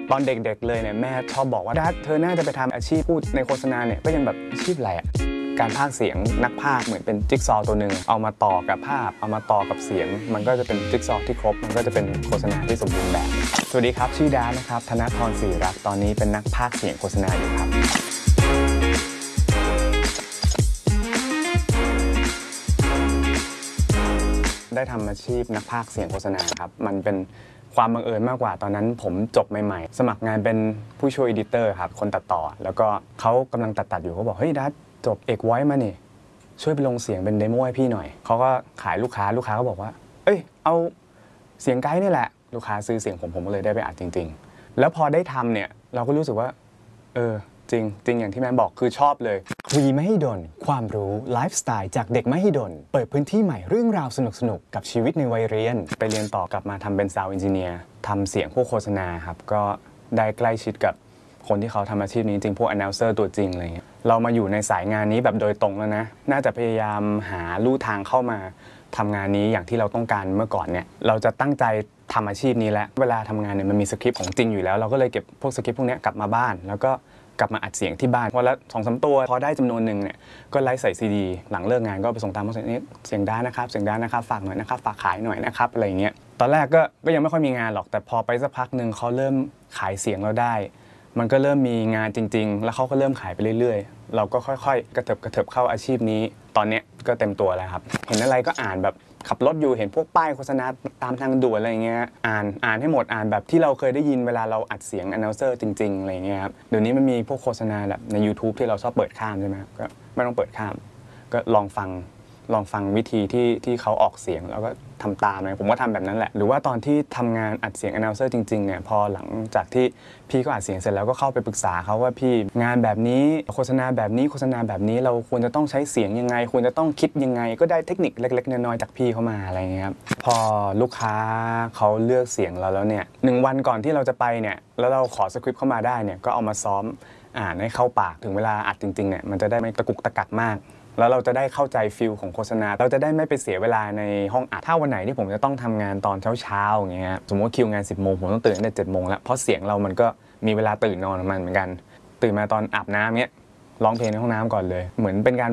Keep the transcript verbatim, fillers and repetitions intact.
ตอนเด็กๆเลยเนี่ยแม่ชอบบอกว่าดัดเธอน่าจะไปทำอาชีพพูดในโฆษณาเนี่ยก็ยังแบบอาชีพอะไรอ่ะการพากย์เสียงนักพากย์เหมือนเป็นจิ๊กซอว์ตัวหนึ่งเอามาต่อกับภาพเอามาต่อกับเสียงมันก็จะเป็นจิ๊กซอว์ที่ครบมันก็จะเป็นโฆษณาที่สมบูรณ์แบบสวัสดีครับชื่อดัดนะครับธนทรศรีรักษ์ตอนนี้เป็นนักพากย์เสียงโฆษณาอยู่ครับได้ทำอาชีพนักพากย์เสียงโฆษณาครับมันเป็นความบังเอิญมากกว่าตอนนั้นผมจบใหม่ๆสมัครงานเป็นผู้ช่วยอีดิเตอร์ครับคนตัดต่อแล้วก็เขากำลังตัดตัดอยู่เขาบอกเฮ้ยดัดจบเอกไว้มานี่ช่วยไปลงเสียงเป็นเดโมให้พี่หน่อยเขาก็ขายลูกค้าลูกค้าก็บอกว่าเอ้ยเอาเสียงไกด์นี่แหละลูกค้าซื้อเสียงผมผมก็เลยได้ไปอัดจริงๆแล้วพอได้ทำเนี่ยเราก็รู้สึกว่าเออจริงจริงอย่างที่แม่บอกคือชอบเลยคุยมหิดลความรู้ไลฟ์สไตล์จากเด็กมหิดลเปิดพื้นที่ใหม่เรื่องราวสนุกๆกับชีวิตในวัยเรียนไปเรียนต่อกลับมาทำเป็นซาวด์เอนจิเนียร์ทำเสียงพวกโฆษณาครับก็ได้ใกล้ชิดกับคนที่เขาทำอาชีพนี้จริงพวก announcer ตัวจริงอะไรเงี้ยเรามาอยู่ในสายงานนี้แบบโดยตรงแล้วนะน่าจะพยายามหาลู่ทางเข้ามาทำงานนี้อย่างที่เราต้องการเมื่อก่อนเนี่ยเราจะตั้งใจทำอาชีพนี้แล้วเวลาทำงานเนี่ยมันมีสคริปต์ของจริงอยู่แล้วเราก็เลยเก็บพวกสคริปต์พวกนี้กลับมาบ้านแล้วก็กลับมาอัดเสียงที่บ้านพอละสองสามตัวพอได้จำนวนหนึ่งเนี่ยก็ไลฟ์ใส่ซีดีหลังเลิกงานก็ไปส่งตามบริษัทนี้เสียงได้นะครับเสียงได้นะครับฝากหน่อยนะครับฝากขายหน่อยนะครับอะไรอย่างเงี้ยตอนแรกก็ก็ยังไม่ค่อยมีงานหรอกแต่พอไปสักพักหนึ่งเขาเริ่มขายเสียงเราได้มันก็เริ่มมีงานจริงๆแล้วเขาก็เริ่มขายไปเรื่อยๆเราก็ค่อยๆกระเถิบกระเถิบเข้าอาชีพนี้ตอนนี้ก็เต็มตัวแล้วครับเห็นอะไรก็อ่านแบบขับรถอยู่เห็นพวกป้ายโฆษณาตามทางด่วนอะไรเงี้ยอ่านอ่านให้หมดอ่านแบบที่เราเคยได้ยินเวลาเราอัดเสียง announcer จริงๆอะไรเงี้ยครับเดี๋ยวนี้มันมีพวกโฆษณาแบบใน YouTube ที่เราชอบเปิดข้ามใช่ไหมก็ไม่ต้องเปิดข้ามก็ลองฟังลองฟังวิธีที่ที่เขาออกเสียงแล้วก็ทำตามเลยผมก็ทำแบบนั้นแหละหรือว่าตอนที่ทำงานอัดเสียง announcer จริงๆเนี่ยพอหลังจากที่พี่ก็อัดเสียงเสร็จแล้วก็เข้าไปปรึกษาเขาว่าพี่งานแบบนี้โฆษณาแบบนี้โฆษณาแบบนี้เราควรจะต้องใช้เสียงยังไงควรจะต้องคิดยังไงก็ได้เทคนิคเล็กๆน้อยๆจากพี่เขามาอะไรเงี้ยครับพอลูกค้าเขาเลือกเสียงเราแล้วเนี่ยหนึ่งวันก่อนที่เราจะไปเนี่ยแล้วเราขอสคริปต์เข้ามาได้เนี่ยก็เอามาซ้อมอ่านให้เข้าปากถึงเวลาอัดจริงๆเนี่ยมันจะได้ไม่ตะกุกตะกักมากแล้วเราจะได้เข้าใจฟิลของโฆษณาเราจะได้ไม่ไปเสียเวลาในห้องอัดถ้าวันไหนที่ผมจะต้องทำงานตอนเช้าๆอย่างเงี้ยสมมติว่าคิวงานสิบโมงผมต้องตื่นตั้งแต่เจ็ดโมงแล้วเพราะเสียงเรามันก็มีเวลาตื่นนอนของมันเหมือนกันตื่นมาตอนอาบน้ำเงี้ยร้องเพลงในห้องน้ำก่อนเลยเหมือนเป็นการ